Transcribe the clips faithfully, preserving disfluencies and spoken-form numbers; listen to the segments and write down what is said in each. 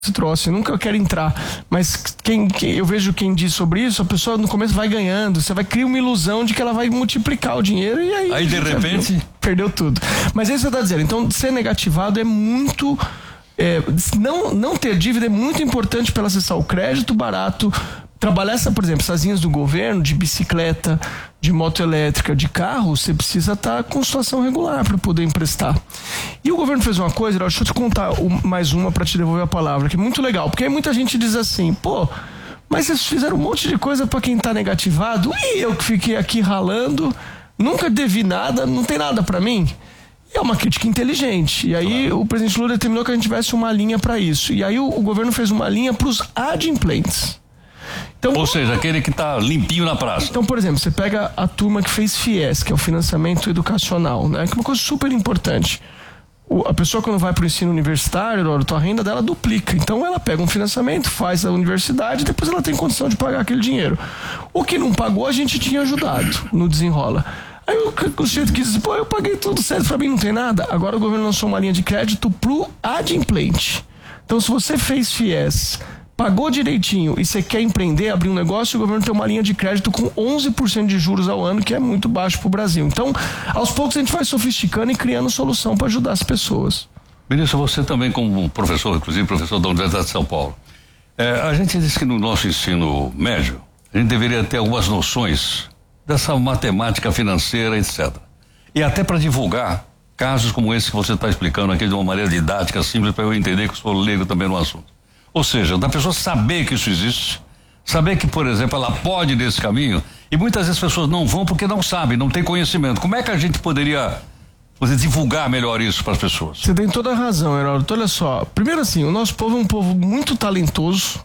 esse troço, eu nunca quero entrar, mas quem, quem eu vejo quem diz sobre isso, a pessoa no começo vai ganhando, você vai criar uma ilusão de que ela vai multiplicar o dinheiro e aí, aí de repente viu, perdeu tudo. Mas é isso que você está dizendo, então ser negativado é muito, é, não, não ter dívida é muito importante para acessar o crédito barato, trabalhar essa, por exemplo, essas linhas do governo de bicicleta, de moto elétrica, de carro, você precisa estar com situação regular para poder emprestar. E o governo fez uma coisa, deixa eu te contar mais uma para te devolver a palavra, que é muito legal, porque aí muita gente diz assim, pô, mas vocês fizeram um monte de coisa para quem tá negativado, e eu que fiquei aqui ralando, nunca devi nada, não tem nada para mim? É uma crítica inteligente. E aí claro. O presidente Lula determinou que a gente tivesse uma linha para isso. E aí o, o governo fez uma linha para os adimplentes. Então, ou seja, aquele que está limpinho na praça. Então, por exemplo, você pega a turma que fez FIES, que é o financiamento educacional, né? Que é uma coisa super importante. O, a pessoa quando vai para o ensino universitário, a renda dela duplica. Então ela pega um financiamento, faz a universidade, depois ela tem condição de pagar aquele dinheiro. O que não pagou, a gente tinha ajudado no desenrola. Aí o, o sujeito que diz, pô, eu paguei tudo certo, para mim não tem nada. Agora o governo lançou uma linha de crédito pro adimplente. Então se você fez FIES, pagou direitinho e você quer empreender, abrir um negócio, o governo tem uma linha de crédito com onze por cento de juros ao ano, que é muito baixo para o Brasil. Então, aos poucos a gente vai sofisticando e criando solução para ajudar as pessoas. Ministro, você também como professor, inclusive professor da Universidade de São Paulo, é, a gente diz que no nosso ensino médio, a gente deveria ter algumas noções dessa matemática financeira, etcétera. E até para divulgar casos como esse que você está explicando aqui de uma maneira didática, simples, para eu entender que eu sou leigo também no assunto. Ou seja, da pessoa saber que isso existe, saber que, por exemplo, ela pode ir nesse caminho, e muitas vezes as pessoas não vão porque não sabem, não têm conhecimento. Como é que a gente poderia fazer, divulgar melhor isso para as pessoas? Você tem toda a razão, Heródoto. Olha só, primeiro assim, o nosso povo é um povo muito talentoso,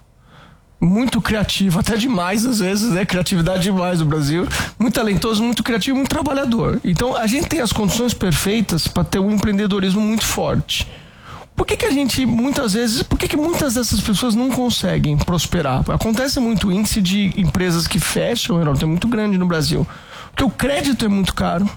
muito criativo, até demais às vezes, né? Criatividade demais no Brasil. Muito talentoso, muito criativo, muito trabalhador. Então, a gente tem as condições perfeitas para ter um empreendedorismo muito forte. Por que que a gente, muitas vezes, por que que muitas dessas pessoas não conseguem prosperar? Acontece muito, o índice de empresas que fecham, Heródoto, é muito grande no Brasil. Porque o crédito é muito caro.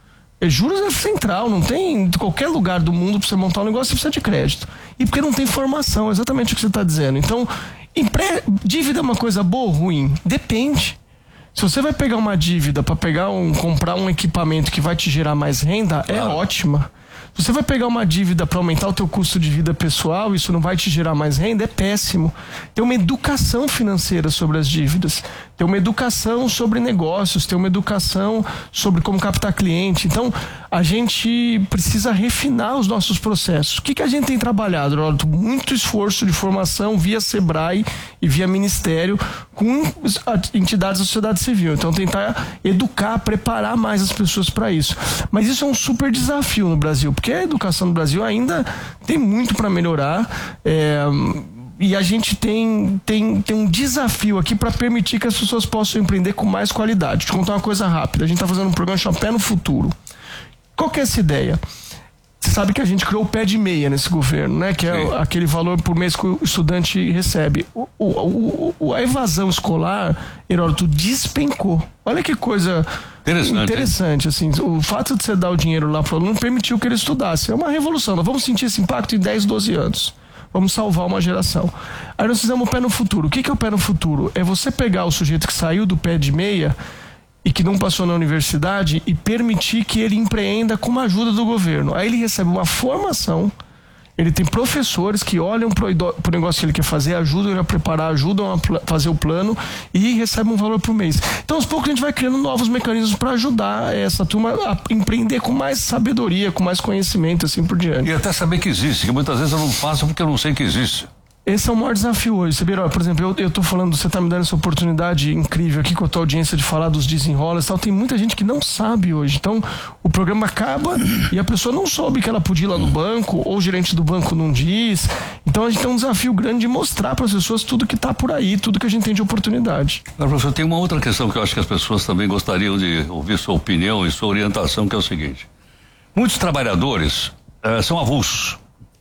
E juros é central, não tem em qualquer lugar do mundo para você montar um negócio, você precisa de crédito. E porque não tem formação, exatamente o que você está dizendo. Então, empre... dívida é uma coisa boa ou ruim? Depende. Se você vai pegar uma dívida para pegar um, comprar um equipamento que vai te gerar mais renda, é claro. Ótima. Se você vai pegar uma dívida para aumentar o teu custo de vida pessoal, isso não vai te gerar mais renda, é péssimo. Tem uma educação financeira sobre as dívidas, tem uma educação sobre negócios, tem uma educação sobre como captar cliente. Então, a gente precisa refinar os nossos processos. O que que a gente tem trabalhado, Heródoto? Muito esforço de formação via Sebrae e via Ministério com entidades da sociedade civil. Então, tentar educar, preparar mais as pessoas para isso. Mas isso é um super desafio no Brasil, porque a educação no Brasil ainda tem muito para melhorar, é, e a gente tem, tem, tem um desafio aqui para permitir que as pessoas possam empreender com mais qualidade. Deixa eu contar uma coisa rápida. A gente está fazendo um programa chamado Pé no Futuro. Qual que é essa ideia? Você sabe que a gente criou o pé de meia nesse governo, né? Que é Sim. aquele valor por mês que o estudante recebe. O, o, o, a evasão escolar, Heródoto, despencou. Olha que coisa interessante, interessante assim. O fato de você dar o dinheiro lá para o aluno permitiu que ele estudasse. É uma revolução. Nós vamos sentir esse impacto em dez, doze anos. Vamos salvar uma geração. Aí nós fizemos o pé no futuro. O que que é o pé no futuro? É você pegar o sujeito que saiu do pé de meia e que não passou na universidade e permitir que ele empreenda com uma ajuda do governo. Aí ele recebe uma formação, ele tem professores que olham para o negócio que ele quer fazer, ajudam ele a preparar, ajudam a fazer o plano e recebe um valor por mês. Então, aos poucos, a gente vai criando novos mecanismos para ajudar essa turma a empreender com mais sabedoria, com mais conhecimento, assim por diante. E até saber que existe, que muitas vezes eu não faço porque eu não sei que existe. Esse é o maior desafio hoje, você vê, por exemplo, eu, eu tô falando, você tá me dando essa oportunidade incrível aqui com a tua audiência de falar dos desenrolas e tal, tem muita gente que não sabe hoje, então o programa acaba e a pessoa não soube que ela podia ir lá no banco, ou o gerente do banco não diz, então a gente tem um desafio grande de mostrar para as pessoas tudo que tá por aí, tudo que a gente tem de oportunidade. Agora, professor, tem uma outra questão que eu acho que as pessoas também gostariam de ouvir sua opinião e sua orientação, que é o seguinte: muitos trabalhadores uh, são avulsos.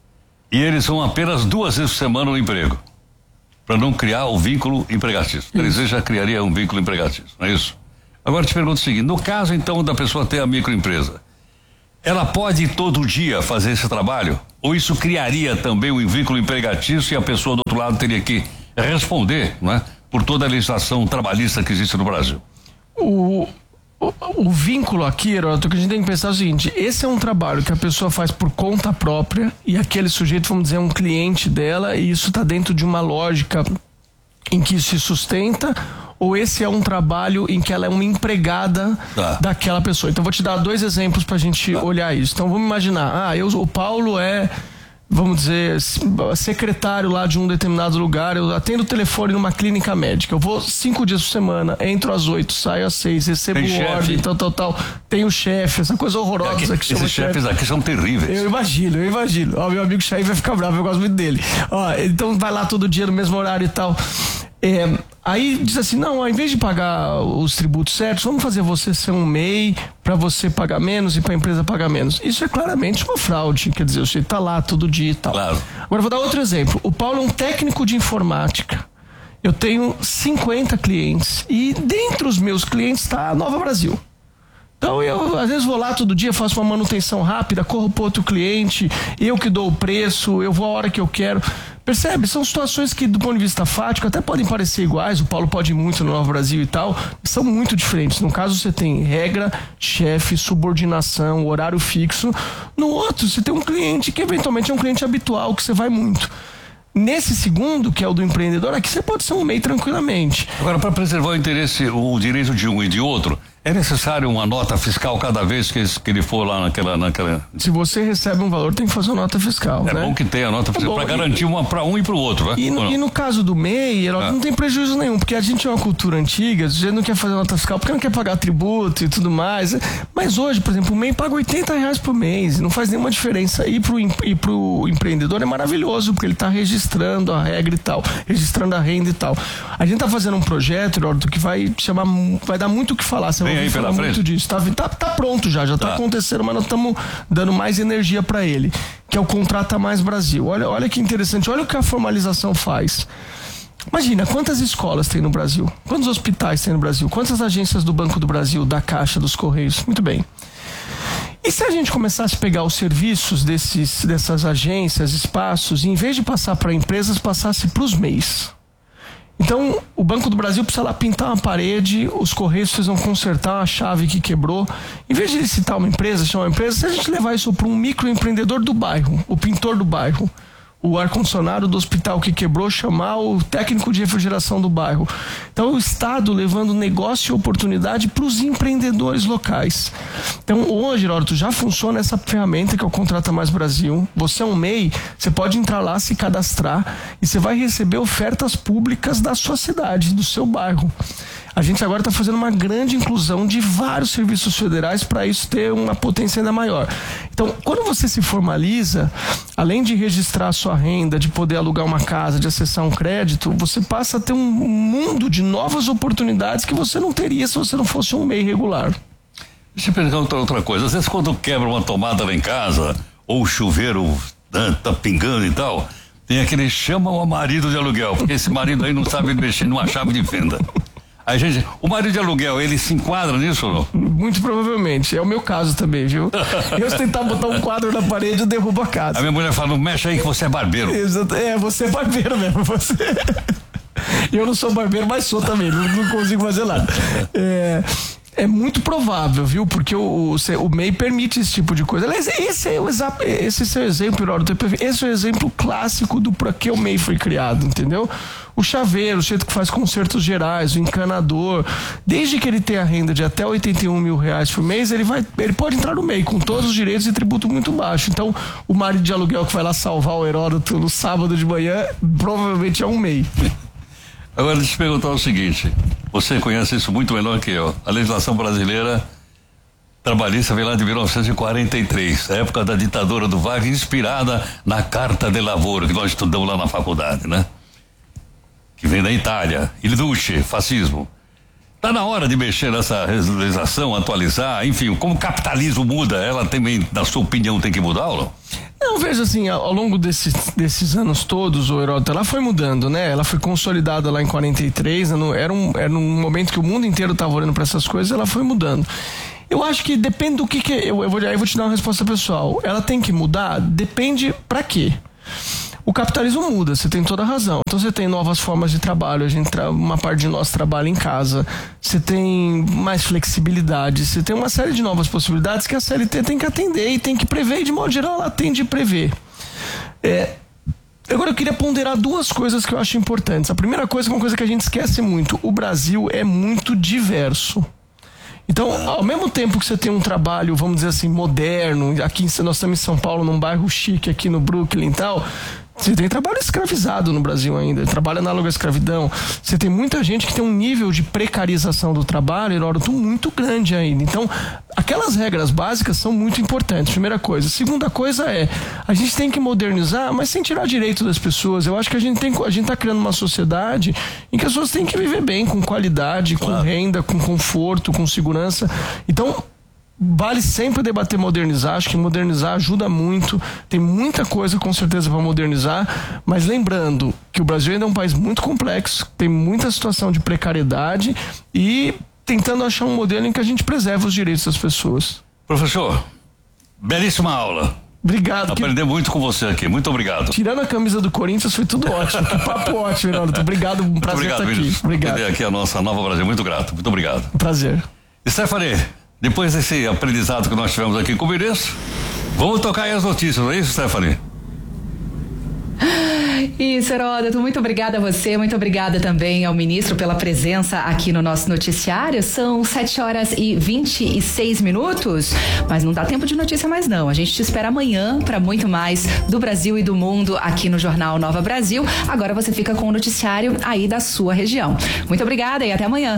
E eles vão apenas duas vezes por semana no emprego, para não criar o vínculo empregatício. Três vezes já criaria um vínculo empregatício, não é isso? Agora te pergunto o seguinte: no caso então da pessoa ter a microempresa, ela pode todo dia fazer esse trabalho? Ou isso criaria também um vínculo empregatício e a pessoa do outro lado teria que responder, não é? Por toda a legislação trabalhista que existe no Brasil? O, o, o vínculo aqui, Heródoto, que a gente tem que pensar é o seguinte: esse é um trabalho que a pessoa faz por conta própria e aquele sujeito, vamos dizer, é um cliente dela, e isso está dentro de uma lógica em que se sustenta, ou esse é um trabalho em que ela é uma empregada tá. daquela pessoa. Então vou te dar dois exemplos pra gente tá. olhar isso. Então vamos imaginar, ah, eu, o Paulo é, vamos dizer, secretário lá de um determinado lugar, eu atendo o telefone numa clínica médica, eu vou cinco dias por semana, entro às oito, saio às seis, recebo ordem, tal, tal, tal, tenho chefe, essa coisa horrorosa aqui, que chama chefe. Esses chefes aqui são terríveis. Eu imagino, eu imagino. Ó, meu amigo Chay vai ficar bravo, eu gosto muito dele. Ó, então vai lá todo dia no mesmo horário e tal. É, aí diz assim, não, ao invés de pagar os tributos certos, vamos fazer você ser um M E I para você pagar menos e para a empresa pagar menos. Isso é claramente uma fraude, quer dizer, você está lá todo dia e tal. Claro. Agora vou dar outro exemplo. O Paulo é um técnico de informática. Eu tenho cinquenta clientes e dentre os meus clientes está a Nova Brasil. Então eu às vezes vou lá todo dia, faço uma manutenção rápida, corro para outro cliente, eu que dou o preço, eu vou a hora que eu quero. Percebe? São situações que do ponto de vista fático até podem parecer iguais, o Paulo pode ir muito no Novo Brasil e tal, são muito diferentes. No caso você tem regra, chefe, subordinação, horário fixo. No outro você tem um cliente que eventualmente é um cliente habitual, que você vai muito. Nesse segundo, que é o do empreendedor, aqui você pode ser um M E I tranquilamente. Agora, para preservar o interesse, o direito de um e de outro, é necessário uma nota fiscal cada vez que, que ele for lá naquela, naquela... Se você recebe um valor, tem que fazer uma nota fiscal, é né? bom que tenha a nota fiscal, é para garantir uma para um e para o outro, né? E no, e no caso do M E I, ela ah. não tem prejuízo nenhum, porque a gente é uma cultura antiga, a gente não quer fazer nota fiscal porque não quer pagar tributo e tudo mais. Mas hoje, por exemplo, o M E I paga oitenta reais por mês, não faz nenhuma diferença. E pro, e pro empreendedor é maravilhoso, porque ele está registrando a regra e tal, registrando a renda e tal. A gente está fazendo um projeto, Heródoto, que vai chamar, vai dar muito o que falar. Você Vem vai aí falar pela muito frente. disso. Tá, tá, tá pronto já, já tá, tá acontecendo, mas nós estamos dando mais energia para ele, que é o Contrata Mais Brasil. Olha, olha que interessante, olha o que a formalização faz. Imagina, quantas escolas tem no Brasil? Quantos hospitais tem no Brasil? Quantas agências do Banco do Brasil, da Caixa, dos Correios? Muito bem. E se a gente começasse a pegar os serviços desses, dessas agências, espaços, e em vez de passar para empresas, passasse para os M E Is? Então, o Banco do Brasil precisa lá pintar uma parede, os Correios precisam consertar uma chave que quebrou. Em vez de licitar uma empresa, chamar uma empresa, se a gente levar isso para um microempreendedor do bairro, o pintor do bairro, o ar-condicionado do hospital que quebrou, chamar o técnico de refrigeração do bairro. Então, o Estado levando negócio e oportunidade para os empreendedores locais. Então, hoje, Heródoto, já funciona essa ferramenta que é o Contrata Mais Brasil. Você é um M E I, você pode entrar lá, se cadastrar e você vai receber ofertas públicas da sua cidade, do seu bairro. A gente agora está fazendo uma grande inclusão de vários serviços federais para isso ter uma potência ainda maior. Então, quando você se formaliza, além de registrar a sua renda, de poder alugar uma casa, de acessar um crédito, você passa a ter um mundo de novas oportunidades que você não teria se você não fosse um M E I regular. Deixa eu perguntar outra coisa. Às vezes quando quebra uma tomada lá em casa, ou o chuveiro né, tá pingando e tal, tem aquele chama o marido de aluguel, porque esse marido aí não sabe mexer numa chave de fenda. A gente, o marido de aluguel, ele se enquadra nisso ou não? Muito provavelmente, é o meu caso também, viu? Eu se tentar botar um quadro na parede, eu derrubo a casa. A minha mulher fala, não mexe aí que você é barbeiro. Exato, é, você é barbeiro mesmo, você. Eu não sou barbeiro, mas sou também, não, não consigo fazer nada. É... É muito provável, viu? Porque o, o, o M E I permite esse tipo de coisa. Aliás, esse é o, esse é o exemplo, esse é o exemplo clássico do para que o M E I foi criado, entendeu? O chaveiro, o jeito que faz consertos gerais, o encanador, desde que ele tenha a renda de até oitenta e um mil reais por mês, ele, vai, ele pode entrar no M E I com todos os direitos e tributo muito baixo. Então, o marido de aluguel que vai lá salvar o Heródoto no sábado de manhã, provavelmente é um M E I. Agora, deixa eu te perguntar o seguinte, você conhece isso muito melhor que eu. A legislação brasileira trabalhista vem lá de mil novecentos e quarenta e três, a época da ditadura do Vargas, inspirada na Carta de Lavoro, que nós estudamos lá na faculdade, né? Que vem da Itália, Il Duce, fascismo. Tá na hora de mexer nessa legislação, atualizar, enfim, como o capitalismo muda, ela também, na sua opinião, tem que mudar ou não? Não, veja assim, ao, ao longo desses, desses anos todos, o Heródoto, ela foi mudando, né? Ela foi consolidada lá em quarenta e três, era um, era um momento que o mundo inteiro estava olhando para essas coisas, ela foi mudando. Eu acho que depende do que, que eu, eu vou, aí eu vou te dar uma resposta pessoal. Ela tem que mudar? Depende pra quê? O capitalismo muda, você tem toda a razão. Então você tem novas formas de trabalho, a gente tra... uma parte de nós trabalha em casa, você tem mais flexibilidade, você tem uma série de novas possibilidades que a C L T tem que atender e tem que prever, e de modo geral ela tende a prever. É... Agora eu queria ponderar duas coisas que eu acho importantes. A primeira coisa é uma coisa que a gente esquece muito: o Brasil é muito diverso. Então, ao mesmo tempo que você tem um trabalho, vamos dizer assim, moderno, aqui nós estamos em São Paulo, num bairro chique, aqui no Brooklyn e tal, você tem trabalho escravizado no Brasil ainda, trabalho análogo à escravidão. Você tem muita gente que tem um nível de precarização do trabalho, Heródoto, muito grande ainda. Então, aquelas regras básicas são muito importantes, primeira coisa. Segunda coisa é, a gente tem que modernizar, mas sem tirar direito das pessoas. Eu acho que a gente tem, a gente está criando uma sociedade em que as pessoas têm que viver bem, com qualidade, com claro. renda, com conforto, com segurança. Então, vale sempre debater modernizar. Acho que modernizar ajuda muito. Tem muita coisa com certeza para modernizar, mas lembrando que o Brasil ainda é um país muito complexo, tem muita situação de precariedade e tentando achar um modelo em que a gente preserva os direitos das pessoas. Professor, belíssima aula. Obrigado. Aprendi que... muito com você aqui. Muito obrigado. Tirando a camisa do Corinthians, foi tudo ótimo. Que papo ótimo, Heródoto. Obrigado, um prazer obrigado, estar aqui. Vinícius. Obrigado. Aprender aqui a nossa Nova Brasil. Muito grato. Muito obrigado. Um prazer. Stephanie, depois desse aprendizado que nós tivemos aqui com o Mineiro, vamos tocar aí as notícias, não é isso, Stephanie? Isso, Heródoto, muito obrigada a você, muito obrigada também ao ministro pela presença aqui no nosso noticiário. São sete horas e vinte e seis minutos, mas não dá tempo de notícia mais não. A gente te espera amanhã para muito mais do Brasil e do mundo aqui no Jornal Nova Brasil. Agora você fica com o noticiário aí da sua região. Muito obrigada e até amanhã.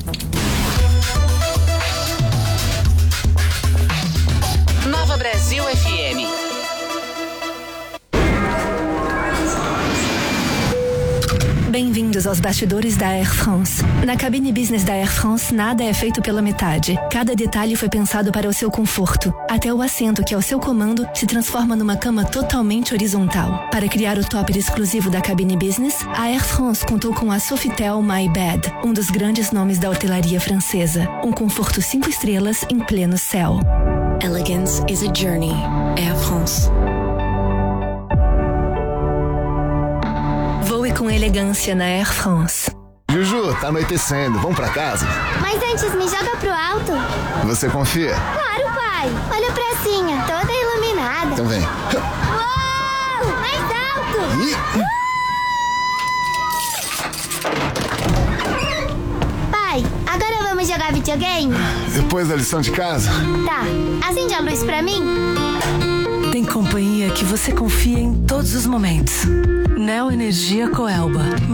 Nova Brasil F M. Bem-vindos aos bastidores da Air France. Na cabine business da Air France, nada é feito pela metade. Cada detalhe foi pensado para o seu conforto. Até o assento, que ao seu comando se transforma numa cama totalmente horizontal. Para criar o topper exclusivo da cabine business, a Air France contou com a Sofitel My Bed, um dos grandes nomes da hotelaria francesa. Um conforto cinco estrelas em pleno céu. Elegance is a journey. Air France. Voe com elegância na Air France. Juju, tá anoitecendo. Vamos pra casa? Mas antes, me joga pro alto. Você confia? Claro, pai. Olha a pracinha, toda iluminada. Então vem. Uou! Mais alto! Ih. Pai, agora vamos jogar videogame? Depois da lição de casa? Tá. Acende a luz pra mim. Tem companhia que você confia em todos os momentos. Neo Energia Coelba.